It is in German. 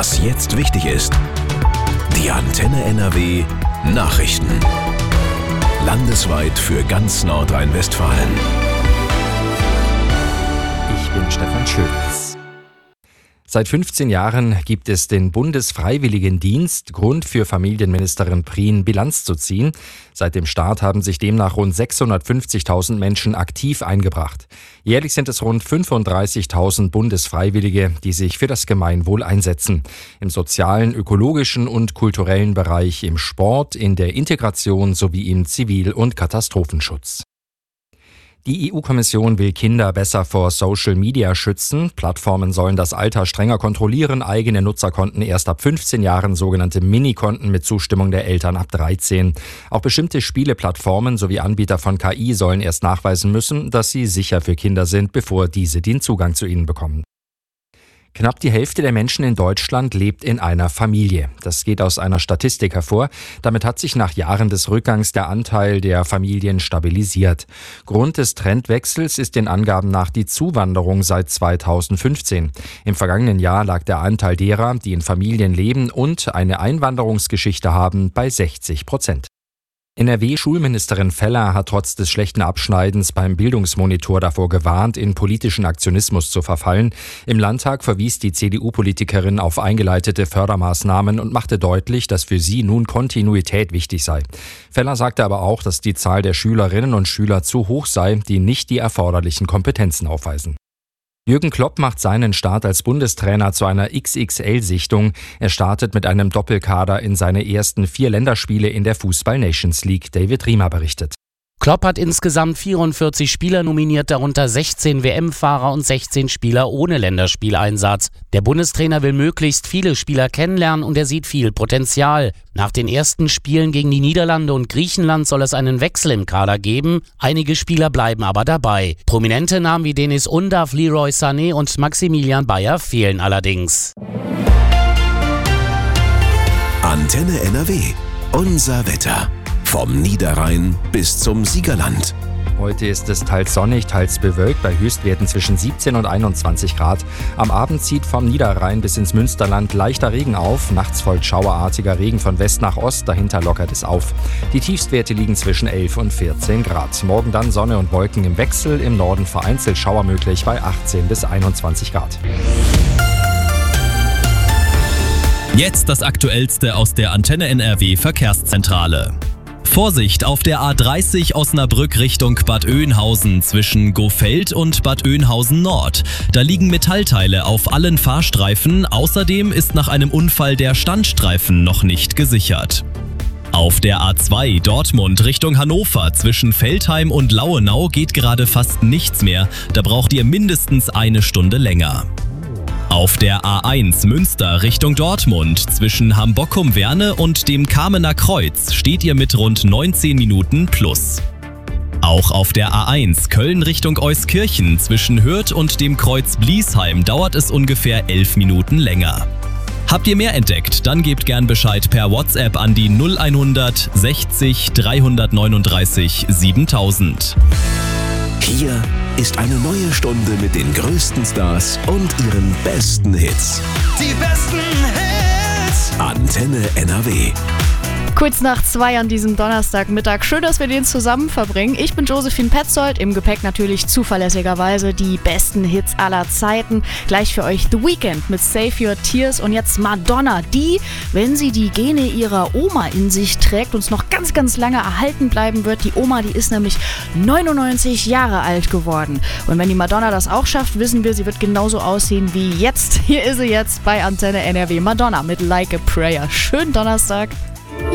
Was jetzt wichtig ist. Die Antenne NRW Nachrichten. Landesweit für ganz Nordrhein-Westfalen. Ich bin Stefan Schulz. Seit 15 Jahren gibt es den Bundesfreiwilligendienst, Grund für Familienministerin Prien, Bilanz zu ziehen. Seit dem Start haben sich demnach rund 650.000 Menschen aktiv eingebracht. Jährlich sind es rund 35.000 Bundesfreiwillige, die sich für das Gemeinwohl einsetzen. Im sozialen, ökologischen und kulturellen Bereich, im Sport, in der Integration sowie im Zivil- und Katastrophenschutz. Die EU-Kommission will Kinder besser vor Social Media schützen. Plattformen sollen das Alter strenger kontrollieren. Eigene Nutzerkonten erst ab 15 Jahren, sogenannte Minikonten mit Zustimmung der Eltern ab 13. Auch bestimmte Spieleplattformen sowie Anbieter von KI sollen erst nachweisen müssen, dass sie sicher für Kinder sind, bevor diese den Zugang zu ihnen bekommen. Knapp die Hälfte der Menschen in Deutschland lebt in einer Familie. Das geht aus einer Statistik hervor. Damit hat sich nach Jahren des Rückgangs der Anteil der Familien stabilisiert. Grund des Trendwechsels ist den Angaben nach die Zuwanderung seit 2015. Im vergangenen Jahr lag der Anteil derer, die in Familien leben und eine Einwanderungsgeschichte haben, bei 60%. NRW-Schulministerin Feller hat trotz des schlechten Abschneidens beim Bildungsmonitor davor gewarnt, in politischen Aktionismus zu verfallen. Im Landtag verwies die CDU-Politikerin auf eingeleitete Fördermaßnahmen und machte deutlich, dass für sie nun Kontinuität wichtig sei. Feller sagte aber auch, dass die Zahl der Schülerinnen und Schüler zu hoch sei, die nicht die erforderlichen Kompetenzen aufweisen. Jürgen Klopp macht seinen Start als Bundestrainer zu einer XXL-Sichtung. Er startet mit einem Doppelkader in seine ersten 4 Länderspiele in der Fußball-Nations League. David Riemer berichtet. Klopp hat insgesamt 44 Spieler nominiert, darunter 16 WM-Fahrer und 16 Spieler ohne Länderspieleinsatz. Der Bundestrainer will möglichst viele Spieler kennenlernen und er sieht viel Potenzial. Nach den ersten Spielen gegen die Niederlande und Griechenland soll es einen Wechsel im Kader geben. Einige Spieler bleiben aber dabei. Prominente Namen wie Deniz Undav, Leroy Sané und Maximilian Bayer fehlen allerdings. Antenne NRW. Unser Wetter. Vom Niederrhein bis zum Siegerland. Heute ist es teils sonnig, teils bewölkt, bei Höchstwerten zwischen 17 und 21 Grad. Am Abend zieht vom Niederrhein bis ins Münsterland leichter Regen auf. Nachts folgt schauerartiger Regen von West nach Ost, dahinter lockert es auf. Die Tiefstwerte liegen zwischen 11 und 14 Grad. Morgen dann Sonne und Wolken im Wechsel, im Norden vereinzelt Schauer möglich bei 18 bis 21 Grad. Jetzt das Aktuellste aus der Antenne NRW Verkehrszentrale. Vorsicht auf der A30 Osnabrück Richtung Bad Oeynhausen zwischen Gofeld und Bad Oeynhausen Nord. Da liegen Metallteile auf allen Fahrstreifen. Außerdem ist nach einem Unfall der Standstreifen noch nicht gesichert. Auf der A2 Dortmund Richtung Hannover zwischen Veltheim und Lauenau geht gerade fast nichts mehr. Da braucht ihr mindestens eine Stunde länger. Auf der A1 Münster Richtung Dortmund zwischen Hambockum-Werne und dem Kamener Kreuz steht ihr mit rund 19 Minuten plus. Auch auf der A1 Köln Richtung Euskirchen zwischen Hürth und dem Kreuz Bliesheim dauert es ungefähr 11 Minuten länger. Habt ihr mehr entdeckt? Dann gebt gern Bescheid per WhatsApp an die 0100 60 339 7000. Hier ist eine neue Stunde mit den größten Stars und ihren besten Hits. Die besten Hits! Antenne NRW. Kurz nach 2 an diesem Donnerstagmittag. Schön, dass wir den zusammen verbringen. Ich bin Josephine Petzold. Im Gepäck natürlich zuverlässigerweise die besten Hits aller Zeiten. Gleich für euch The Weeknd mit Save Your Tears und jetzt Madonna, die, wenn sie die Gene ihrer Oma in sich trägt, uns noch ganz, ganz lange erhalten bleiben wird. Die Oma, die ist nämlich 99 Jahre alt geworden. Und wenn die Madonna das auch schafft, wissen wir, sie wird genauso aussehen wie jetzt. Hier ist sie jetzt bei Antenne NRW. Madonna mit Like a Prayer. Schönen Donnerstag.